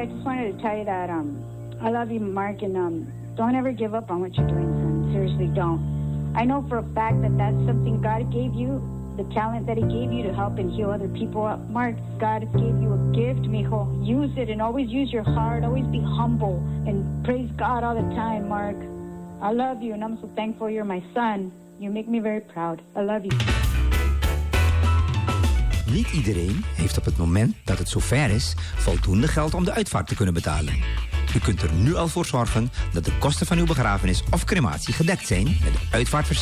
I just wanted to tell you that I love you, Mark, and don't ever give up on what you're doing, son. Seriously, don't. I know for a fact that that's something God gave you, the talent that He gave you to help and heal other people up. Mark, God gave you a gift, mijo. Use it and always use your heart. Always be humble and praise God all the time, Mark. I love you and I'm so thankful you're my son. You make me very proud. I love you. Niet iedereen heeft op het moment dat het zover is voldoende geld om de uitvaart te kunnen betalen. U kunt er nu al voor zorgen dat de kosten van uw begrafenis of crematie gedekt zijn met de uitvaartverzekering.